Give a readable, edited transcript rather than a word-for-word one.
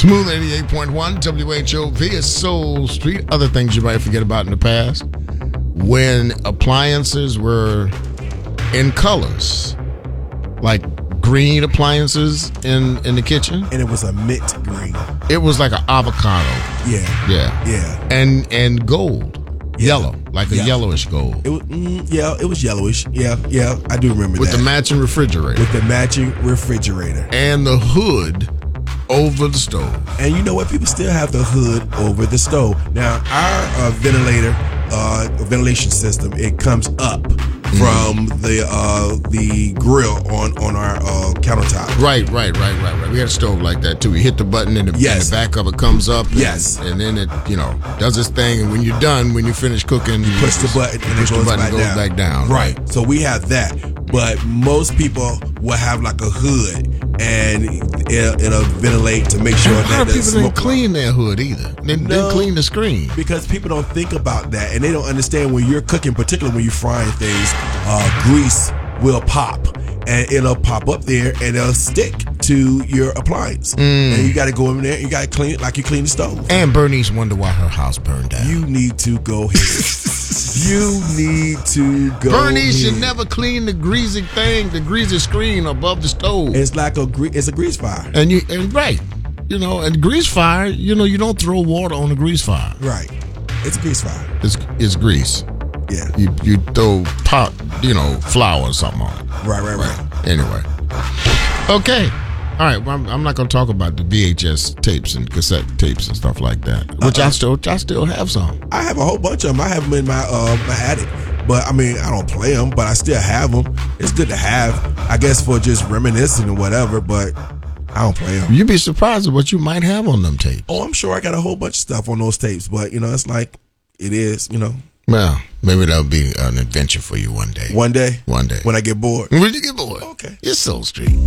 Smooth 88.1 WHOV is Soul Street. Other things you might forget about in the past. When appliances were in colors, like green appliances in the kitchen. And it was a mint green. It was like an avocado. Yeah. And gold. Yellow. Like a yellowish gold. It was yellowish. Yeah, I do remember With that. the matching refrigerator. With the matching refrigerator. And the hood over the stove. And you know what? People still have the hood over the stove. Now, our ventilation system, it comes up from the grill on our countertop. Right. We had a stove like that too. You hit the button and the back of it comes up. And then it, does its thing. And when you're done, when you finish cooking, you push the button and it goes back down. Right. So we have that. But most people will have like a hood and it'll ventilate to make sure that people didn't clean their hood either. They didn't clean the screen. Because people don't think about that and they don't understand when you're cooking, particularly when you're frying things, grease will pop and it'll pop up there and it'll stick to your appliance. And you got to go in there and you got to clean it like you clean the stove. And Bernice wonder why her house burned down. You need to go ahead. Bernice should never clean the greasy thing, the greasy screen above the stove. It's like it's a grease fire. And grease fire, you don't throw water on a grease fire. Right. It's a grease fire. It's grease. Yeah. You throw pot, flour or something on it. Right. Anyway. Okay. All right. Well, I'm not going to talk about the VHS tapes and cassette tapes and stuff like that, which I still have some. I have a whole bunch of them. I have them in my attic, but I don't play them, but I still have them. It's good to have, I guess, for just reminiscing or whatever. But I don't play them. You'd be surprised at what you might have on them tapes. Oh, I'm sure I got a whole bunch of stuff on those tapes, but it's like it is. Well, maybe that'll be an adventure for you one day. One day. When I get bored. When you get bored. Okay. It's Soul Street.